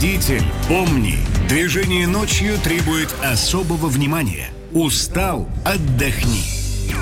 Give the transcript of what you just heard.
Водитель, помни, движение ночью требует особого внимания. Устал – отдохни.